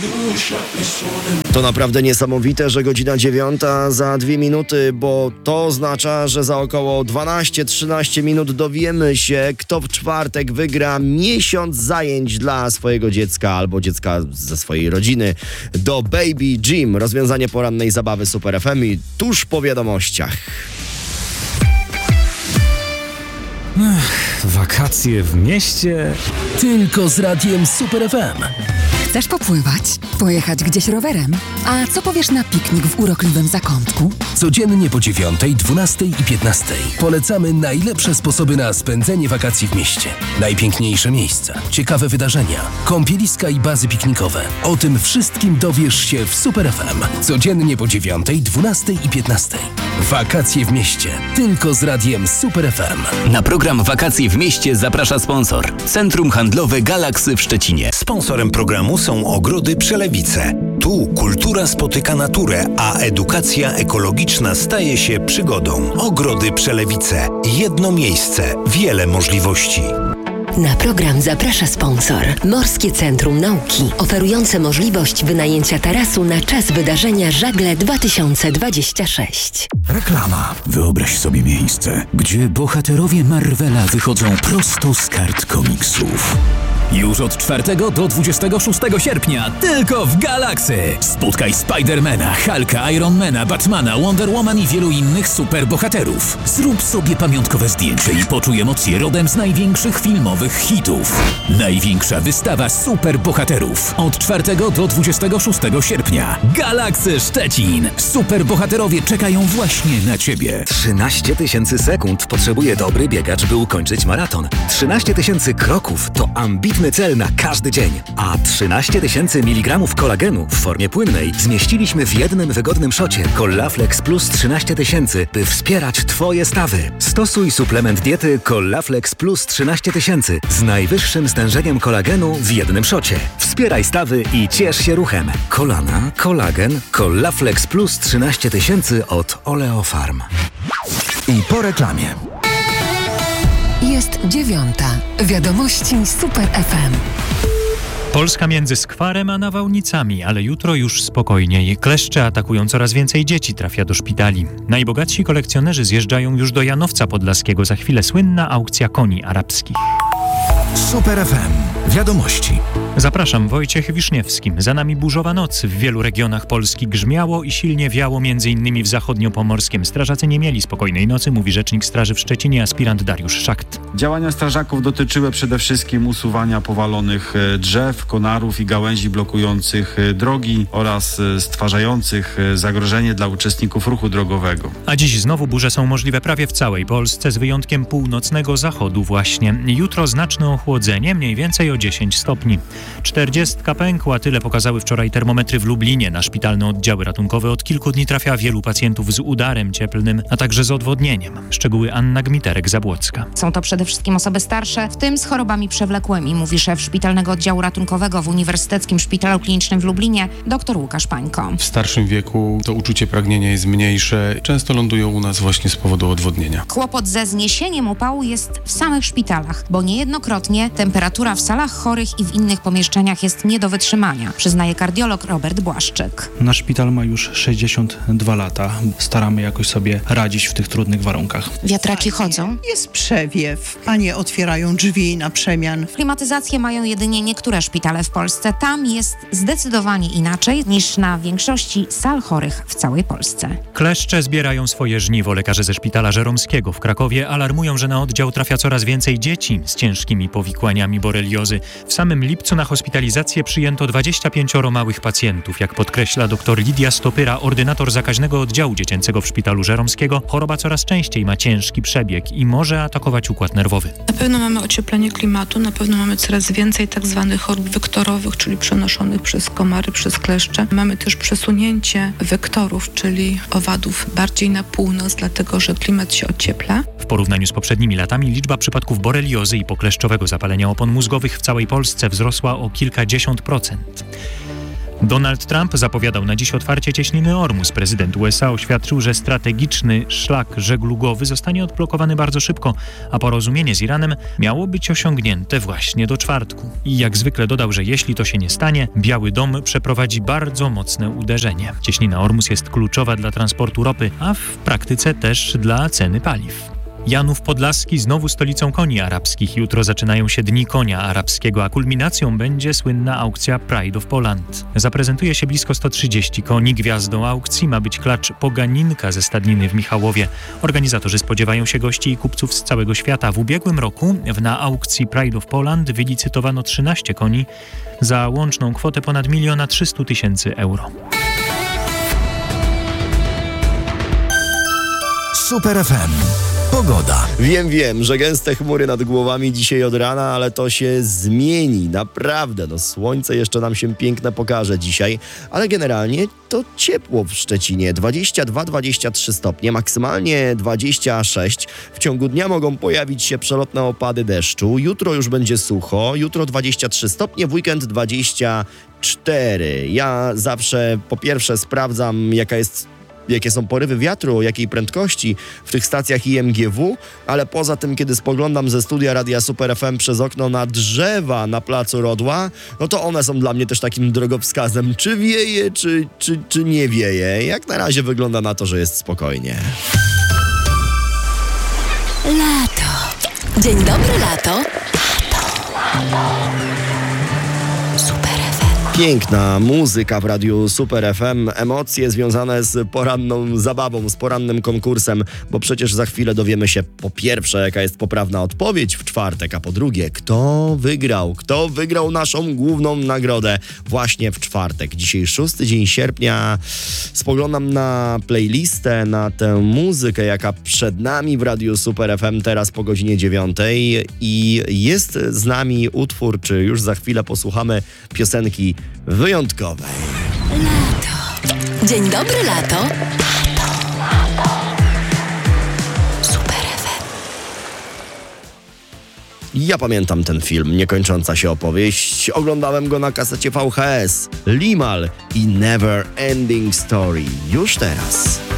To naprawdę niesamowite, że godzina 9 za 2 minuty, bo to oznacza, że za około 12-13 minut dowiemy się, kto w czwartek wygra miesiąc zajęć dla swojego dziecka albo dziecka ze swojej rodziny do Baby Gym. Rozwiązanie porannej zabawy Super FM i tuż po wiadomościach. Wakacje w mieście? Tylko z radiem Super FM. Chcesz popływać? Pojechać gdzieś rowerem? A co powiesz na piknik w urokliwym zakątku? Codziennie po 9, 12 i 15 polecamy najlepsze sposoby na spędzenie wakacji w mieście. Najpiękniejsze miejsca, ciekawe wydarzenia, kąpieliska i bazy piknikowe. O tym wszystkim dowiesz się w Super FM. Codziennie po 9, 12 i 15. Wakacje w mieście. Tylko z radiem Super FM. Na program Wakacje w mieście zaprasza sponsor. Centrum Handlowe Galaxy w Szczecinie. Sponsorem programu są Ogrody Przelewice. Tu kultura spotyka naturę, a edukacja ekologiczna staje się przygodą. Ogrody Przelewice. Jedno miejsce, wiele możliwości. Na program zaprasza sponsor. Morskie Centrum Nauki, oferujące możliwość wynajęcia tarasu na czas wydarzenia Żagle 2026. Reklama. Wyobraź sobie miejsce, gdzie bohaterowie Marvela wychodzą prosto z kart komiksów. Już od 4 do 26 sierpnia tylko w Galaxy. Spotkaj Spidermana, Hulka, Ironmana, Batmana, Wonder Woman i wielu innych superbohaterów. Zrób sobie pamiątkowe zdjęcie i poczuj emocje rodem z największych filmowych hitów. Największa wystawa superbohaterów. Od 4 do 26 sierpnia. Galaxy Szczecin. Superbohaterowie czekają właśnie na Ciebie. 13 000 sekund potrzebuje dobry biegacz, by ukończyć maraton. 13 000 kroków to ambitny cel na każdy dzień. A 13 000 mg kolagenu w formie płynnej zmieściliśmy w jednym wygodnym szocie Collaflex Plus 13 000, by wspierać Twoje stawy. Stosuj suplement diety Collaflex Plus 13 000 z najwyższym stężeniem kolagenu w jednym szocie. Wspieraj stawy i ciesz się ruchem. Kolana, kolagen, Collaflex Plus 13 000 od Oleofarm. I po reklamie. Jest 9. Wiadomości Super FM. Polska między skwarem a nawałnicami, ale jutro już spokojniej. Kleszcze atakują coraz więcej dzieci, trafia do szpitali. Najbogatsi kolekcjonerzy zjeżdżają już do Janowca Podlaskiego. Za chwilę słynna aukcja koni arabskich. Super FM. Wiadomości. Zapraszam, Wojciech Wiszniewski. Za nami burzowa noc. W wielu regionach Polski grzmiało i silnie wiało, m.in. w zachodniopomorskiem. Strażacy nie mieli spokojnej nocy, mówi rzecznik Straży w Szczecinie, aspirant Dariusz Szakt. Działania strażaków dotyczyły przede wszystkim usuwania powalonych drzew, konarów i gałęzi blokujących drogi oraz stwarzających zagrożenie dla uczestników ruchu drogowego. A dziś znowu burze są możliwe prawie w całej Polsce, z wyjątkiem północnego zachodu właśnie. Jutro znaczne ochłodzenie, mniej więcej o 10 stopni. 40 pękła, tyle pokazały wczoraj termometry w Lublinie. Na szpitalne oddziały ratunkowe od kilku dni trafia wielu pacjentów z udarem cieplnym, a także z odwodnieniem. Szczegóły Anna Gmiterek-Zabłocka. Są to przede wszystkim osoby starsze, w tym z chorobami przewlekłymi, mówi szef szpitalnego oddziału ratunkowego w Uniwersyteckim Szpitalu Klinicznym w Lublinie, dr Łukasz Pańko. W starszym wieku to uczucie pragnienia jest mniejsze. Często lądują u nas właśnie z powodu odwodnienia. Kłopot ze zniesieniem upału jest w samych szpitalach, bo niejednokrotnie temperatura w salach chorych i w innych pomieszczeniach jest nie do wytrzymania, przyznaje kardiolog Robert Błaszczyk. Nasz szpital ma już 62 lata. Staramy jakoś sobie radzić w tych trudnych warunkach. Wiatraki chodzą? Jest przewiew. Panie otwierają drzwi na przemian. Klimatyzację mają jedynie niektóre szpitale w Polsce. Tam jest zdecydowanie inaczej niż na większości sal chorych w całej Polsce. Kleszcze zbierają swoje żniwo. Lekarze ze szpitala Żeromskiego w Krakowie alarmują, że na oddział trafia coraz więcej dzieci z ciężkimi powikłaniami boreliozy. W samym lipcu na hospitalizację przyjęto 25 małych pacjentów. Jak podkreśla dr Lidia Stopyra, ordynator zakaźnego oddziału dziecięcego w szpitalu Żeromskiego, choroba coraz częściej ma ciężki przebieg i może atakować układ nerwowy. Na pewno mamy ocieplenie klimatu, na pewno mamy coraz więcej tak zwanych chorób wektorowych, czyli przenoszonych przez komary, przez kleszcze. Mamy też przesunięcie wektorów, czyli owadów bardziej na północ, dlatego że klimat się ociepla. W porównaniu z poprzednimi latami liczba przypadków boreliozy i pokleszczowego zapalenia opon mózgowych w całej Polsce wzrosła o kilkadziesiąt procent. Donald Trump zapowiadał na dziś otwarcie cieśniny Ormus. Prezydent USA oświadczył, że strategiczny szlak żeglugowy zostanie odblokowany bardzo szybko, a porozumienie z Iranem miało być osiągnięte właśnie do czwartku. I jak zwykle dodał, że jeśli to się nie stanie, Biały Dom przeprowadzi bardzo mocne uderzenie. Cieśnina Ormus jest kluczowa dla transportu ropy, a w praktyce też dla ceny paliw. Janów Podlaski znowu stolicą koni arabskich. Jutro zaczynają się Dni Konia Arabskiego, a kulminacją będzie słynna aukcja Pride of Poland. Zaprezentuje się blisko 130 koni. Gwiazdą aukcji ma być klacz Poganinka ze stadniny w Michałowie. Organizatorzy spodziewają się gości i kupców z całego świata. W ubiegłym roku na aukcji Pride of Poland wylicytowano 13 koni za łączną kwotę ponad 1 300 000 euro. Super FM. Pogoda. Wiem, że gęste chmury nad głowami dzisiaj od rana, ale to się zmieni, naprawdę. No słońce jeszcze nam się piękne pokaże dzisiaj, ale generalnie to ciepło w Szczecinie. 22-23 stopnie, maksymalnie 26. W ciągu dnia mogą pojawić się przelotne opady deszczu. Jutro już będzie sucho, jutro 23 stopnie, w weekend 24. Ja zawsze po pierwsze sprawdzam, jakie są porywy wiatru, o jakiej prędkości w tych stacjach IMGW, ale poza tym, kiedy spoglądam ze studia Radia Super FM przez okno na drzewa na Placu Rodła, no to one są dla mnie też takim drogowskazem, czy wieje, czy nie wieje. Jak na razie wygląda na to, że jest spokojnie. Lato. Dzień dobry, lato. Piękna muzyka w Radiu Super FM, emocje związane z poranną zabawą, z porannym konkursem, bo przecież za chwilę dowiemy się po pierwsze, jaka jest poprawna odpowiedź w czwartek, a po drugie, kto wygrał naszą główną nagrodę właśnie w czwartek. Dzisiaj 6 dzień sierpnia, spoglądam na playlistę, na tę muzykę, jaka przed nami w Radiu Super FM teraz po godzinie 9 i jest z nami utwór, czy już za chwilę posłuchamy piosenki wyjątkowej. Lato. Dzień dobry, lato. Super FM. Ja pamiętam ten film, niekończąca się opowieść. Oglądałem go na kasecie VHS. Limal i Never Ending Story. Już teraz.